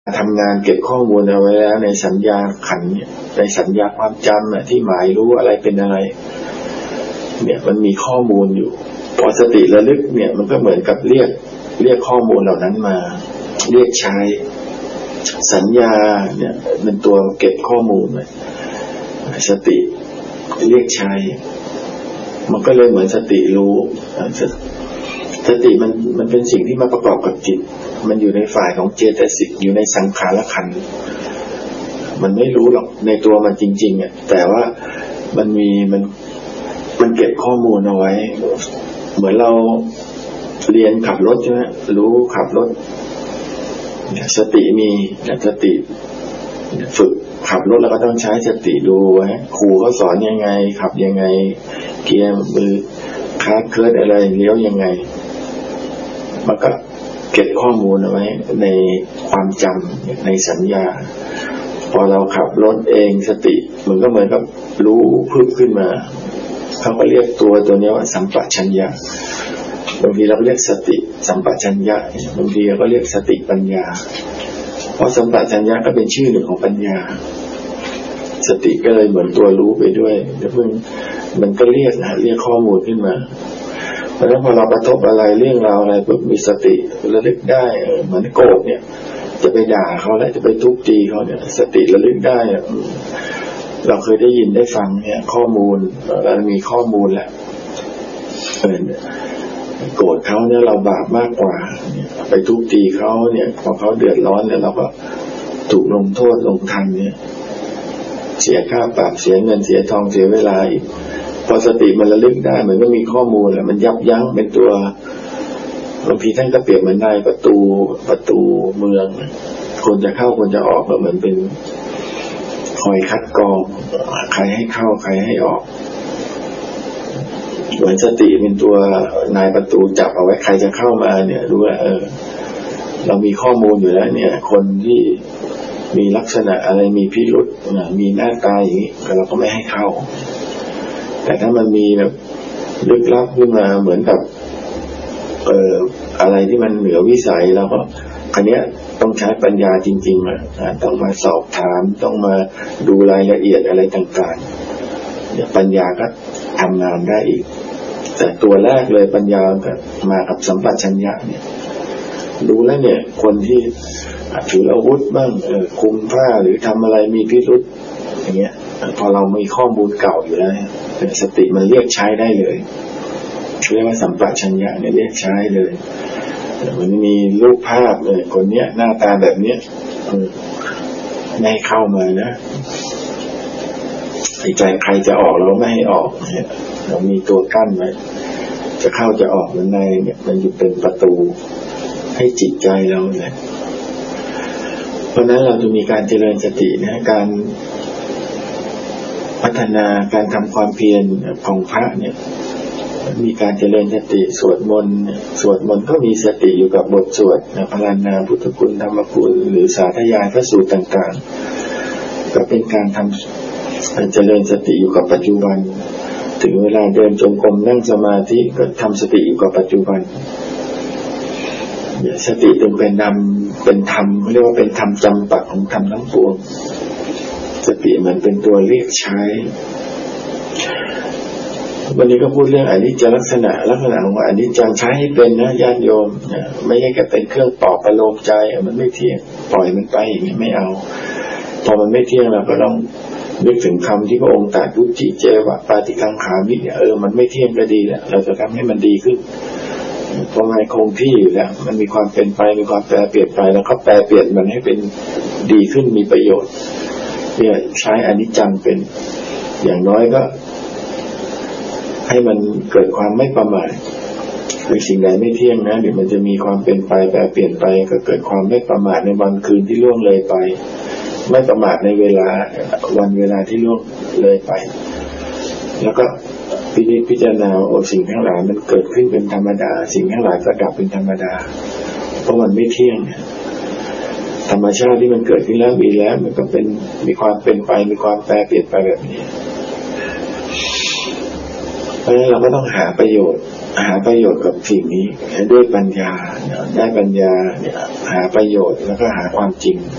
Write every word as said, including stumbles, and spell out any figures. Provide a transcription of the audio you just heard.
ทำงานเก็บข้อมูลเอาไว้แล้วในสัญญาขันเนี่ยในสัญญาความจำที่หมายรู้อะไรเป็นอะไรเนี่ยมันมีข้อมูลอยู่พอสติระลึกเนี่ยมันก็เหมือนกับเรียกเรียกข้อมูลเหล่านั้นมาเรียกใช้สัญญาเนี่ยเป็นตัวเก็บข้อมูลไว้สติเรียกใช้มันก็เลยเหมือนสติรู้สติมันมันเป็นสิ่งที่มาประกอบกับจิตมันอยู่ในฝ่ายของเจตสิกอยู่ในสังขารขันธ์มันไม่รู้หรอกในตัวมันจริงๆอ่ะแต่ว่ามันมีมันมันเก็บข้อมูลเอาไว้เหมือนเราเรียนขับรถใช่ไหมรู้ขับรถสติมีสติฝึกขับรถแล้วก็ต้องใช้สติดูไว้ครูเขาสอนยังไงขับยังไงเกียร์มือคาร์เคลื่อนอะไรเลี้ยวยังไงมันก็เก็บข้อมูลเอาไว้ในความจำในสัญญาพอเราขับรถเองสติมันก็เหมือนกับรู้พึบขึ้นมาเขาก็เรียกตัวตัวนี้ว่าสัมปชัญญะบางทีเราเรียกสติสัมปชัญญะบางทีเราก็เรียกสติปัญญาเพราะสัมปชัญญะก็เป็นชื่อหนึ่งของปัญญาสติก็เลยเหมือนตัวรู้ไปด้วยแล้วมันมันก็เรียกนะเรียกข้อมูลขึ้นมาเพราะฉะนั้นพอเรากระทบอะไรเรื่องราวอะไรปุ๊บมีสติระลึกได้เหมือนโกรธเนี่ยจะไปด่าเขาแล้วจะไปทุบตีเขาเนี่ยสติระลึกได้เราเคยได้ยินได้ฟังเนี่ยข้อมูลเรามีข้อมูลแหละโกรธเขาเนี่ยเราบาปมากกว่าไปทุบตีเขาเนี่ยพอเขาเดือดร้อนเนี่ยเราก็ถูกลงโทษลงทันเนี่ยเสียค่าปรับเสียเงินเสียทองเสียเวลาอีกพอสติมันระลึกได้มันก็มีข้อมูลแหละมันยับยั้งเป็นตัวบางทีท่านก็เปรียบเหมือนได้ประตูประตูเมืองคนจะเข้าคนจะออกก็เหมือนเป็นคอยคัดกรองใครให้เข้าใครให้ออกเหมือนสติเป็นตัวนายประตูจับเอาไว้ใครจะเข้ามาเนี่ยรู้ว่าเออเรามีข้อมูลอยู่แล้วเนี่ยคนที่มีลักษณะอะไรมีพิรุธมีหน้าตาอย่างนี้เราก็ไม่ให้เข้าแต่ถ้ามันมีแบบลึกลับขึ้นมาเหมือนกับเอ่ออะไรที่มันเหนือวิสัยเราก็คันนี้ต้องใช้ปัญญาจริงๆมาต้องมาสอบถามต้องมาดูรายละเอียดอะไรต่างๆเนี่ยปัญญาก็ทำงานได้อีกแต่ตัวแรกเลยปัญญาก็มากับสัมปชัญญะเนี่ยดูแล้วเนี่ยคนที่ถืออาวุธบ้างเออคุมผ้าหรือทำอะไรมีพิรุธอย่างเงี้ยพอเรามีข้อมูลเก่าอยู่แล้วสติมันเรียกใช้ได้เลยเรียกว่าสัมปชัญญะเนี่ยเรียกใช้เลยมันมีรูปภาพเลยคนเนี้ยหน้าตาแบบเนี้ยไม่ให้เข้ามานะไอ้ใจใครจะออกเราไม่ให้ออกเนี่ยเรามีตัวกั้นไว้จะเข้าจะออกมันในเนี่ยมันอยู่เป็นประตูให้จิตใจเราเนี่ยเพราะนั้นเราจะมีการเจริญสตินะการพัฒนาการทำความเพียรของพระเนี่ยมีการเจริญสติสวดมนต์สวดมนต์ก็มีสติอยู่กับบทสวดนะพรรณนาพุทธคุณธรรมคุณหรือสาธยายพระสูตรต่างๆก็เป็นการทำการเจริญสติอยู่กับปัจจุบันถึงเวลาเดินจงกรมนั่งสมาธิก็ทำสติอยู่กับปัจจุบันสติเป็นเป็นนำเป็นธรรมเรียกว่าเป็นธรรมจำปักของธรรมทั้งปวงสติมันเป็นตัวเรียกใช้วันนี้ก็พูดเรื่องอนิจจลักษณะลักษณะของอนิจจังใช้ให้เป็นนะญาติโยมไม่ใช่แค่เป็นเครื่องปลอบประโลมใจมันไม่เที่ยงปล่อยมันไปอย่างนี้ไม่เอาพอมันไม่เที่ยงเราก็ต้องนึกถึงคำที่พระองค์ตรัสวุจิเจวะปาติกังขามิเนี่ยเออมันไม่เที่ยงก็ดีแล้วเราจะทำให้มันดีขึ้นเพราะมันคงที่อยู่แล้วมันมีความเป็นไปมีความแปรเปลี่ยนไปแล้วก็แปรเปลี่ยนมันให้เป็นดีขึ้นมีประโยชน์เนี่ยใช้อนิจจังเป็นอย่างน้อยก็ให้มันเกิดความไม่ประมาทคือสิ่งใดไม่เที่ยงนะเดี๋ยวมันจะมีความเป็นไปแปรเปลี่ยนไปก็เกิดความไม่ประมาทในวันคืนที่ล่วงเลยไปไม่ประมาทในเวลาวันเวลาที่ล่วงเลยไปแล้วก็พินิจพิจารณาโอ้สิ่งทั้งหลายมันเกิดขึ้นเป็นธรรมดาสิ่งทั้งหลายก็ดับเป็นธรรมดาเพราะมันไม่เที่ยงธรรมชาติที่มันเกิดขึ้นแล้วมีแล้วมันก็เป็นมีความเป็นไปมีความแปรเปลี่ยนไปแบบนี้เพราะฉะนั้นเราก็ต้องหาประโยชน์หาประโยชน์กับสิ่งนี้ด้วยปัญญาได้ปัญญาเนี่ยหาประโยชน์แล้วก็หาความจริง